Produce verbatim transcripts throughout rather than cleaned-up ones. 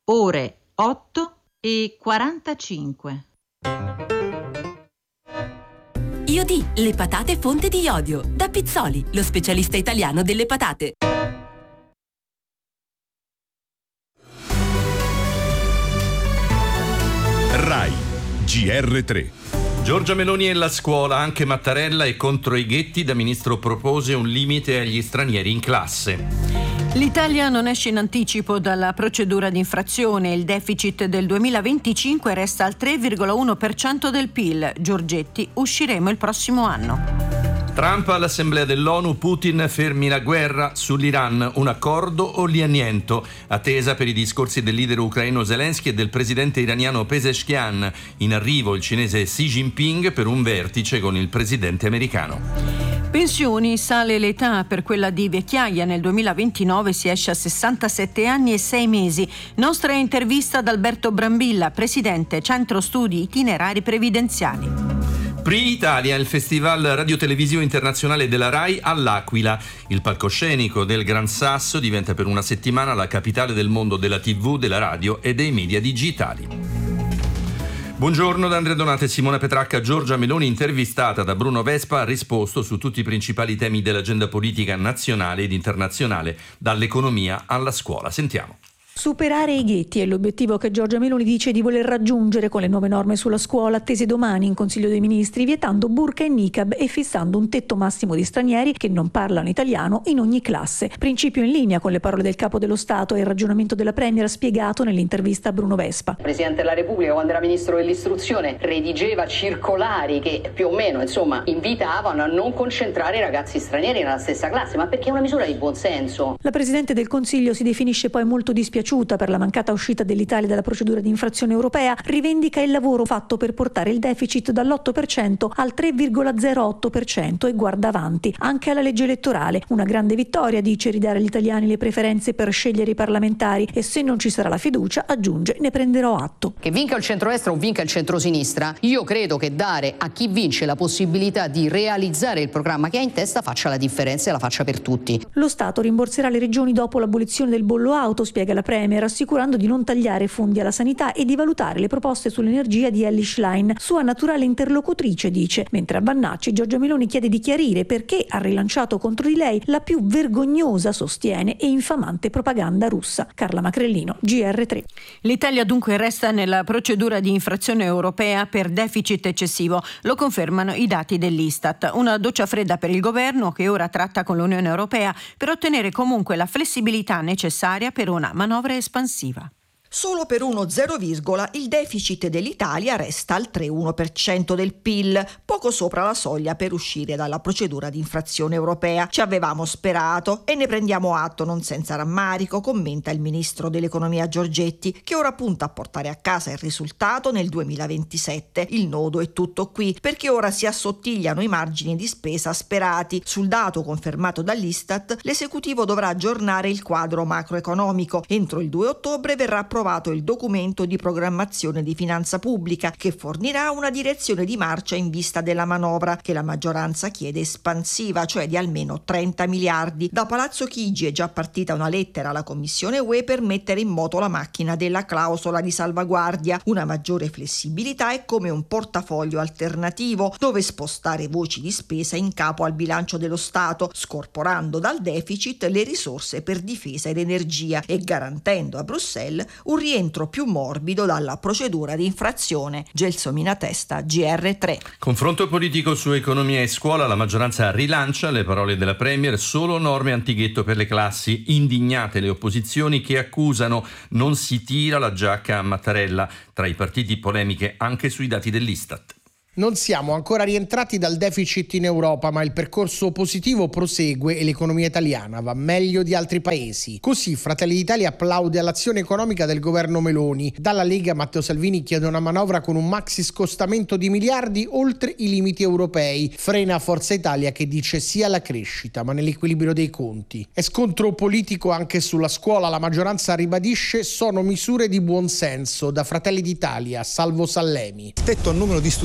ore otto e quarantacinque. Iodì, le patate fonte di iodio. Da Pizzoli, lo specialista italiano delle patate. Rai G R tre. Giorgia Meloni e la scuola, anche Mattarella è contro i ghetti, da ministro propose un limite agli stranieri in classe. L'Italia non esce in anticipo dalla procedura di infrazione, il deficit del duemilaventicinque resta al tre virgola uno per cento del P I L. Giorgetti, usciremo il prossimo anno. Trump all'Assemblea dell'ONU, Putin fermi la guerra sull'Iran, un accordo o lì anniento, attesa per i discorsi del leader ucraino Zelensky e del presidente iraniano Pezeshkian, in arrivo il cinese Xi Jinping per un vertice con il presidente americano. Pensioni, sale l'età per quella di vecchiaia, nel duemilaventinove si esce a sessantasette anni e sei mesi. Nostra intervista ad Alberto Brambilla, presidente Centro Studi Itinerari Previdenziali. P R I Italia, il Festival radiotelevisivo internazionale della Rai all'Aquila. Il palcoscenico del Gran Sasso diventa per una settimana la capitale del mondo della tivù, della radio e dei media digitali. Buongiorno da Andrea Donato e Simona Petracca. Giorgia Meloni, intervistata da Bruno Vespa, ha risposto su tutti i principali temi dell'agenda politica nazionale ed internazionale, dall'economia alla scuola. Sentiamo. Superare i ghetti è l'obiettivo che Giorgia Meloni dice di voler raggiungere con le nuove norme sulla scuola attese domani in Consiglio dei Ministri, vietando burqa e niqab e fissando un tetto massimo di stranieri che non parlano italiano in ogni classe. Principio in linea con le parole del Capo dello Stato e il ragionamento della Premier spiegato nell'intervista a Bruno Vespa. Il Presidente della Repubblica, quando era Ministro dell'Istruzione, redigeva circolari che più o meno insomma invitavano a non concentrare i ragazzi stranieri nella stessa classe, ma perché è una misura di buonsenso. La Presidente del Consiglio si definisce poi molto dispiaciuta per la mancata uscita dell'Italia dalla procedura di infrazione europea, rivendica il lavoro fatto per portare il deficit dall'otto per cento al tre virgola zero otto per cento e guarda avanti anche alla legge elettorale. Una grande vittoria, dice, ridare agli italiani le preferenze per scegliere i parlamentari e se non ci sarà la fiducia, aggiunge, ne prenderò atto. Che vinca il centrodestra o vinca il centrosinistra, io credo che dare a chi vince la possibilità di realizzare il programma che ha in testa faccia la differenza e la faccia per tutti. Lo Stato rimborserà le regioni dopo l'abolizione del bollo auto, spiega la Premier, assicurando di non tagliare fondi alla sanità e di valutare le proposte sull'energia di Elly Schlein, sua naturale interlocutrice, dice, mentre a Bannacci Giorgia Meloni chiede di chiarire perché ha rilanciato contro di lei la più vergognosa, sostiene, e infamante propaganda russa. Carla Macrellino, G R tre. L'Italia dunque resta nella procedura di infrazione europea per deficit eccessivo, lo confermano i dati dell'Istat. Una doccia fredda per il governo che ora tratta con l'Unione Europea per ottenere comunque la flessibilità necessaria per una manovra espansiva. Solo per uno zero, il deficit dell'Italia resta al tre virgola uno per cento del P I L, poco sopra la soglia per uscire dalla procedura di infrazione europea. Ci avevamo sperato e ne prendiamo atto non senza rammarico, commenta il ministro dell'economia Giorgetti, che ora punta a portare a casa il risultato nel duemilaventisette. Il nodo è tutto qui, perché ora si assottigliano i margini di spesa sperati. Sul dato confermato dall'Istat, l'esecutivo dovrà aggiornare il quadro macroeconomico. Entro il due ottobre verrà approvato il documento di programmazione di finanza pubblica che fornirà una direzione di marcia in vista della manovra che la maggioranza chiede espansiva, cioè di almeno trenta miliardi. Da Palazzo Chigi è già partita una lettera alla Commissione U E per mettere in moto la macchina della clausola di salvaguardia. Una maggiore flessibilità è come un portafoglio alternativo dove spostare voci di spesa in capo al bilancio dello Stato, scorporando dal deficit le risorse per difesa ed energia e garantendo a Bruxelles un rientro più morbido dalla procedura di infrazione. Gelsomina Testa, G R tre. Confronto politico su economia e scuola, la maggioranza rilancia le parole della Premier, solo norme antighetto per le classi, indignate le opposizioni che accusano non si tira la giacca a Mattarella, tra i partiti polemiche anche sui dati dell'Istat. Non siamo ancora rientrati dal deficit in Europa, ma il percorso positivo prosegue e l'economia italiana va meglio di altri paesi. Così Fratelli d'Italia applaude all'azione economica del governo Meloni. Dalla Lega Matteo Salvini chiede una manovra con un maxi scostamento di miliardi oltre i limiti europei. Frena Forza Italia che dice sì alla crescita, ma nell'equilibrio dei conti. È scontro politico anche sulla scuola. La maggioranza ribadisce sono misure di buon senso. Da Fratelli d'Italia, Salvo Sallemi. Rispetto al numero di studenti che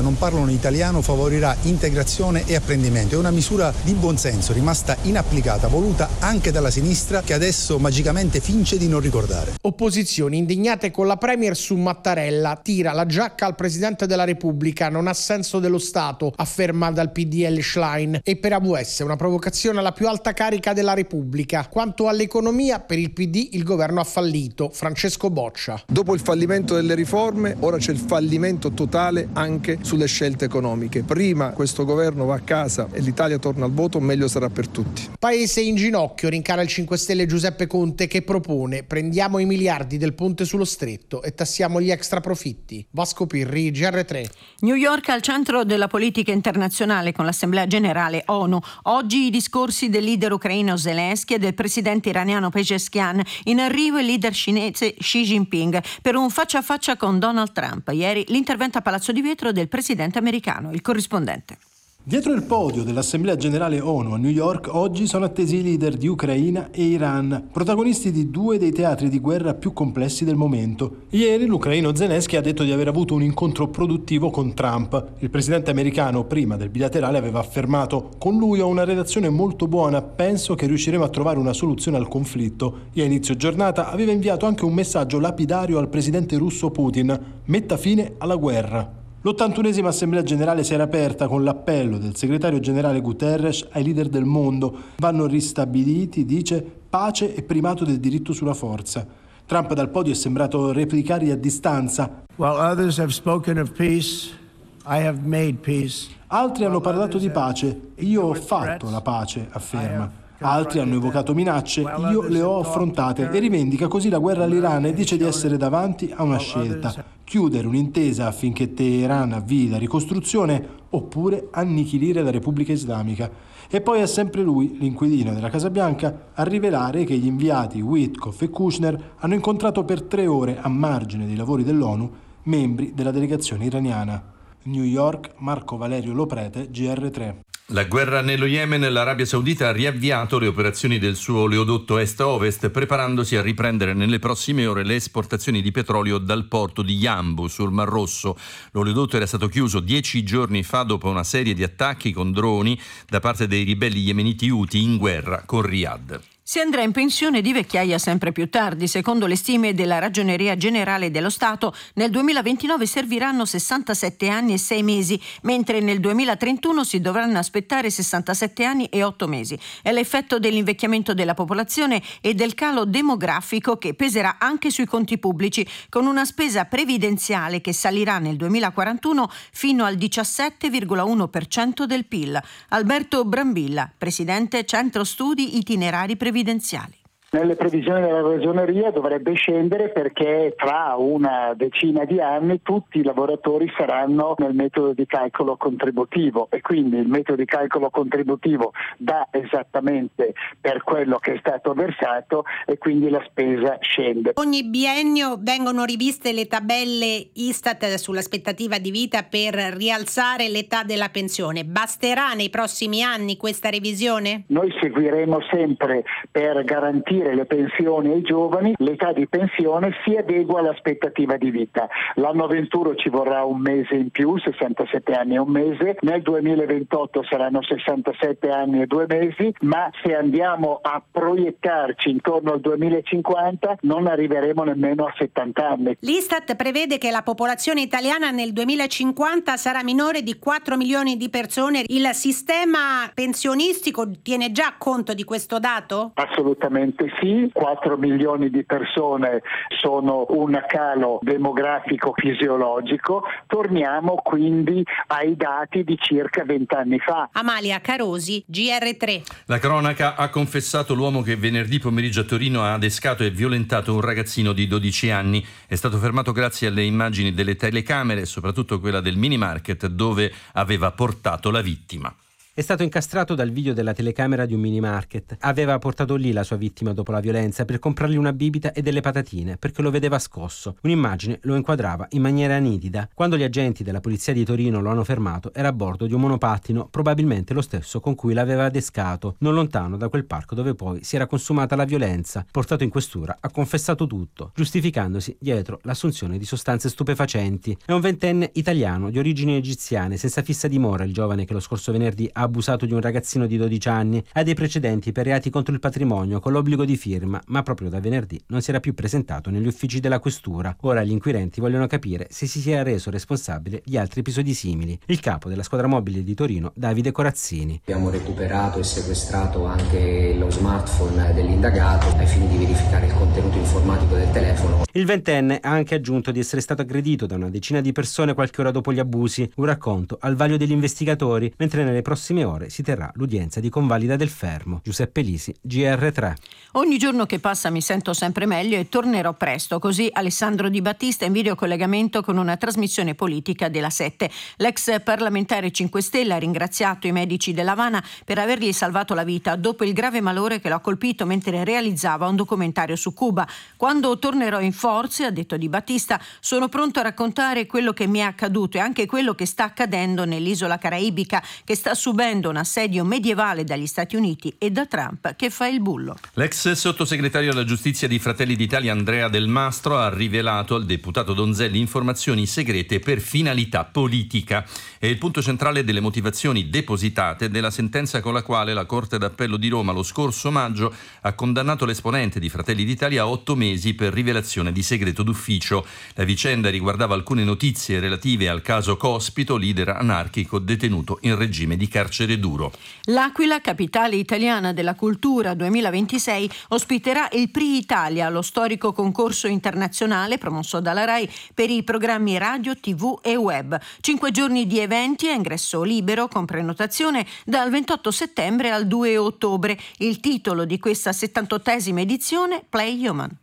non parlano italiano favorirà integrazione e apprendimento. È una misura di buonsenso rimasta inapplicata, voluta anche dalla sinistra, che adesso magicamente finge di non ricordare. Opposizioni indignate con la Premier su Mattarella. Tira la giacca al Presidente della Repubblica, non ha senso dello Stato, afferma dal P D L Schlein. E per A V S una provocazione alla più alta carica della Repubblica. Quanto all'economia, per il P D il governo ha fallito. Francesco Boccia. Dopo il fallimento delle riforme, ora c'è il fallimento totale anche sulle scelte economiche. Prima questo governo va a casa e l'Italia torna al voto, meglio sarà per tutti. Paese in ginocchio, rincara il cinque Stelle Giuseppe Conte, che propone: prendiamo i miliardi del ponte sullo stretto e tassiamo gli extra profitti. Vasco Pirri, G R tre. New York al centro della politica internazionale con l'Assemblea Generale ONU. Oggi i discorsi del leader ucraino Zelensky e del presidente iraniano Pezeshkian. In arrivo il leader cinese Xi Jinping per un faccia a faccia con Donald Trump. Ieri l'intervento a Palazzo di Vetro del presidente americano. Il corrispondente. Dietro il podio dell'Assemblea Generale ONU a New York oggi sono attesi i leader di Ucraina e Iran, protagonisti di due dei teatri di guerra più complessi del momento. Ieri l'ucraino Zelensky ha detto di aver avuto un incontro produttivo con Trump. Il presidente americano, prima del bilaterale, aveva affermato: con lui ho una relazione molto buona, penso che riusciremo a trovare una soluzione al conflitto. E a inizio giornata aveva inviato anche un messaggio lapidario al presidente russo Putin: metta fine alla guerra. L'ottantunesima Assemblea Generale si era aperta con l'appello del segretario generale Guterres ai leader del mondo. Vanno ristabiliti, dice, pace e primato del diritto sulla forza. Trump dal podio è sembrato replicare a distanza. While others have spoken of peace, I have made peace. Altri hanno parlato di pace, io ho fatto la pace, afferma. Altri hanno evocato minacce, io le ho affrontate, e rivendica così la guerra all'Iran e dice di essere davanti a una scelta: chiudere un'intesa affinché Teheran avvii la ricostruzione oppure annichilire la Repubblica Islamica. E poi è sempre lui, l'inquilino della Casa Bianca, a rivelare che gli inviati Witkoff e Kushner hanno incontrato per tre ore, a margine dei lavori dell'ONU, membri della delegazione iraniana. New York, Marco Valerio Loprete, G R tre. La guerra nello Yemen, l'Arabia Saudita ha riavviato le operazioni del suo oleodotto est-ovest, preparandosi a riprendere nelle prossime ore le esportazioni di petrolio dal porto di Yanbu sul Mar Rosso. L'oleodotto era stato chiuso dieci giorni fa dopo una serie di attacchi con droni da parte dei ribelli yemeniti Houthi in guerra con Riyadh. Si andrà in pensione di vecchiaia sempre più tardi. Secondo le stime della Ragioneria Generale dello Stato, nel duemilaventinove serviranno sessantasette anni e sei mesi, mentre nel duemilatrentuno si dovranno aspettare sessantasette anni e otto mesi. È l'effetto dell'invecchiamento della popolazione e del calo demografico che peserà anche sui conti pubblici, con una spesa previdenziale che salirà nel duemilaquarantuno fino al diciassette virgola uno per cento del P I L. Alberto Brambilla, presidente Centro Studi Itinerari Previdenziali. Nelle previsioni della Ragioneria dovrebbe scendere perché tra una decina di anni tutti i lavoratori saranno nel metodo di calcolo contributivo e quindi il metodo di calcolo contributivo dà esattamente per quello che è stato versato e quindi la spesa scende. Ogni biennio vengono riviste le tabelle Istat sull'aspettativa di vita per rialzare l'età della pensione. Basterà nei prossimi anni questa revisione? Noi seguiremo sempre per garantire le pensioni ai giovani, l'età di pensione si adegua all'aspettativa di vita. L'anno ventuno ci vorrà un mese in più, sessantasette anni e un mese, nel duemilaventotto saranno sessantasette anni e due mesi, ma se andiamo a proiettarci intorno al duemilacinquanta non arriveremo nemmeno a settanta anni. L'Istat prevede che la popolazione italiana nel duemilacinquanta sarà minore di quattro milioni di persone. Il sistema pensionistico tiene già conto di questo dato? Assolutamente sì, quattro milioni di persone sono un calo demografico fisiologico, torniamo quindi ai dati di circa vent'anni fa. Amalia Carosi, G R tre. La cronaca ha confessato l'uomo che venerdì pomeriggio a Torino ha adescato e violentato un ragazzino di dodici anni. È stato fermato grazie alle immagini delle telecamere, soprattutto quella del mini market dove aveva portato la vittima. È stato incastrato dal video della telecamera di un mini market. Aveva portato lì la sua vittima dopo la violenza per comprargli una bibita e delle patatine perché lo vedeva scosso. Un'immagine lo inquadrava in maniera nitida. Quando gli agenti della polizia di Torino lo hanno fermato, era a bordo di un monopattino, probabilmente lo stesso con cui l'aveva adescato, non lontano da quel parco dove poi si era consumata la violenza. Portato in questura, ha confessato tutto, giustificandosi dietro l'assunzione di sostanze stupefacenti. È un ventenne italiano di origini egiziane, senza fissa dimora, il giovane che lo scorso venerdì ha abusato di un ragazzino di dodici anni. Ha dei precedenti per reati contro il patrimonio con l'obbligo di firma, ma proprio da venerdì non si era più presentato negli uffici della questura. Ora gli inquirenti vogliono capire se si sia reso responsabile di altri episodi simili. Il capo della squadra mobile di Torino, Davide Corazzini. Abbiamo recuperato e sequestrato anche lo smartphone dell'indagato ai fini di verificare il contenuto informatico del telefono. Il ventenne ha anche aggiunto di essere stato aggredito da una decina di persone qualche ora dopo gli abusi, un racconto al vaglio degli investigatori, mentre nelle prossime ore si terrà l'udienza di convalida del fermo. Giuseppe Lisi, G R tre. Ogni giorno che passa mi sento sempre meglio e tornerò presto, così Alessandro Di Battista in videocollegamento con una trasmissione politica della sette. L'ex parlamentare cinque Stelle ha ringraziato i medici dell'Havana per avergli salvato la vita dopo il grave malore che l'ha colpito mentre realizzava un documentario su Cuba. Quando tornerò in forze, ha detto Di Battista, sono pronto a raccontare quello che mi è accaduto e anche quello che sta accadendo nell'isola caraibica, che sta subendo un assedio medievale dagli Stati Uniti e da Trump che fa il bullo. L'ex sottosegretario alla giustizia di Fratelli d'Italia Andrea Del Mastro ha rivelato al deputato Donzelli informazioni segrete per finalità politica. È il punto centrale delle motivazioni depositate della sentenza con la quale la Corte d'Appello di Roma lo scorso maggio ha condannato l'esponente di Fratelli d'Italia a otto mesi per rivelazione di segreto d'ufficio. La vicenda riguardava alcune notizie relative al caso Cospito, leader anarchico detenuto in regime di carcere duro. L'Aquila, capitale italiana della cultura duemilaventisei, ospiterà il Pri Italia, lo storico concorso internazionale promosso dalla RAI per i programmi radio, tivù e web. Cinque giorni di eventi a ingresso libero con prenotazione dal ventotto settembre al due ottobre. Il titolo di questa settantottesima edizione, Play Human.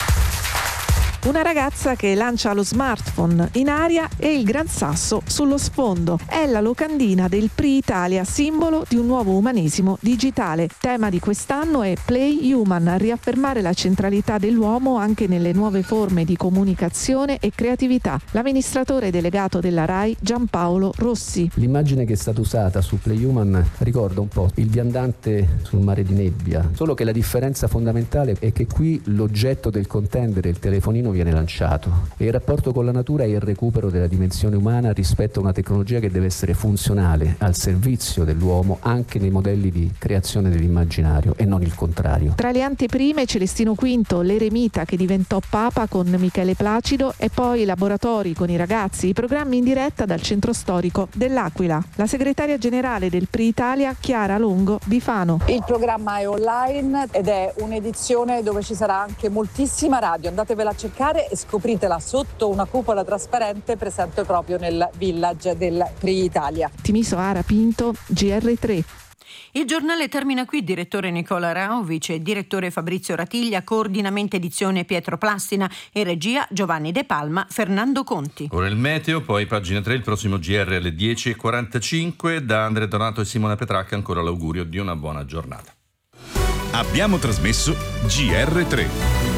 Una ragazza che lancia lo smartphone in aria e il gran sasso sullo sfondo. È la locandina del Pri Italia, simbolo di un nuovo umanesimo digitale. Tema di quest'anno è Play Human, riaffermare la centralità dell'uomo anche nelle nuove forme di comunicazione e creatività. L'amministratore delegato della RAI, Giampaolo Rossi. L'immagine che è stata usata su Play Human ricorda un po' il viandante sul mare di nebbia, solo che la differenza fondamentale è che qui l'oggetto del contendere, il telefonino, viene lanciato e il rapporto con la natura è il recupero della dimensione umana rispetto a una tecnologia che deve essere funzionale al servizio dell'uomo anche nei modelli di creazione dell'immaginario e non il contrario. Tra le anteprime Celestino V, l'eremita che diventò papa con Michele Placido e poi i laboratori con i ragazzi, i programmi in diretta dal centro storico dell'Aquila. La segretaria generale del Pri Italia, Chiara Longo Bifano. Il programma è online ed è un'edizione dove ci sarà anche moltissima radio, andatevela a cercare e scopritela sotto una cupola trasparente presente proprio nel village del Pri Italia. Timisoara Pinto, G R tre. Il giornale termina qui. Direttore Nicola Raovic, direttore Fabrizio Ratiglia, coordinamento edizione Pietro Plastina e regia Giovanni De Palma, Fernando Conti. Ora il meteo, poi pagina tre, il prossimo G R alle dieci e quarantacinque. Da Andrea Donato e Simona Petracca ancora l'augurio di una buona giornata. Abbiamo trasmesso G R tre.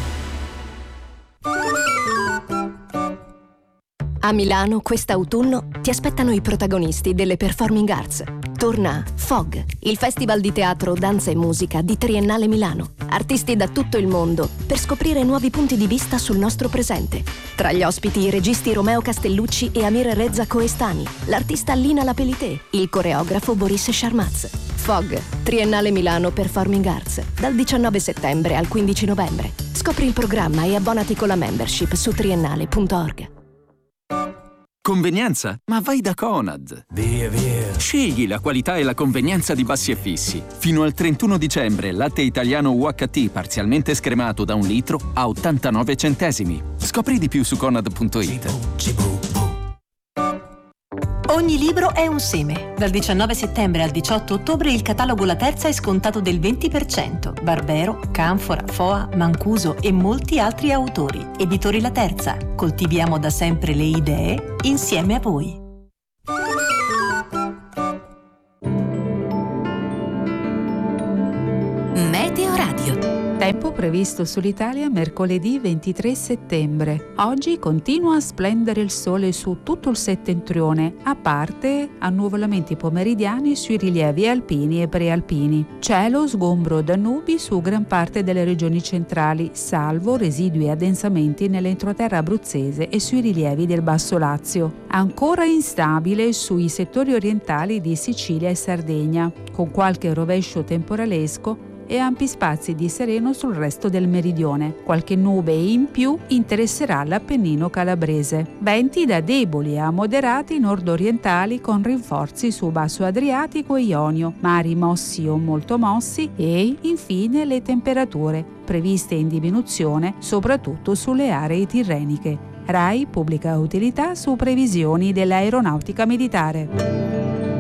A Milano quest'autunno ti aspettano i protagonisti delle Performing Arts. Torna Fog, il festival di teatro, danza e musica di Triennale Milano. Artisti da tutto il mondo per scoprire nuovi punti di vista sul nostro presente. Tra gli ospiti i registi Romeo Castellucci e Amir Reza Koestani, l'artista Lina Lapelité, il coreografo Boris Sharmaz. Fog, Triennale Milano Performing Arts, dal diciannove settembre al quindici novembre. Scopri il programma e abbonati con la membership su triennale punto org. Convenienza? Ma vai da Conad! Via, via! Scegli la qualità e la convenienza di Bassi e Fissi. Fino al trentuno dicembre, latte italiano U H T parzialmente scremato da un litro a ottantanove centesimi. Scopri di più su conad punto it. Ogni libro è un seme. Dal diciannove settembre al diciotto ottobre il catalogo La Terza è scontato del venti per cento. Barbero, Canfora, Foa, Mancuso e molti altri autori. Editori La Terza. Coltiviamo da sempre le idee insieme a voi. previsto sull'Italia mercoledì ventitré settembre. Oggi continua a splendere il sole su tutto il settentrione, a parte annuvolamenti pomeridiani sui rilievi alpini e prealpini. Cielo sgombro da nubi su gran parte delle regioni centrali, salvo residui addensamenti nell'entroterra abruzzese e sui rilievi del Basso Lazio. Ancora instabile sui settori orientali di Sicilia e Sardegna, con qualche rovescio temporalesco e ampi spazi di sereno sul resto del meridione. Qualche nube in più interesserà l'Appennino calabrese. Venti da deboli a moderati nord-orientali con rinforzi su Basso Adriatico e Ionio, mari mossi o molto mossi e, infine, le temperature, previste in diminuzione soprattutto sulle aree tirreniche. RAI pubblica utilità su previsioni dell'aeronautica militare.